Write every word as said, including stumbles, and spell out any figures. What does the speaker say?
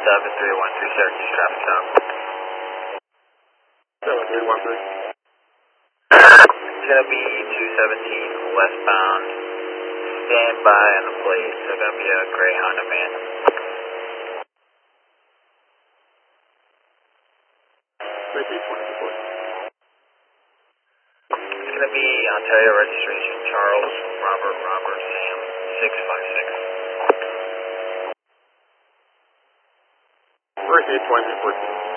seven three one three, Syracuse traffic stop. seven three one three. It's going to be two seventeen westbound. Stand by on the plate. So going to be a gray Honda van. Repeat twenty-four. It's going to be Ontario registration, Charles Robert Robert Sam six five six. Repeat twenty-four.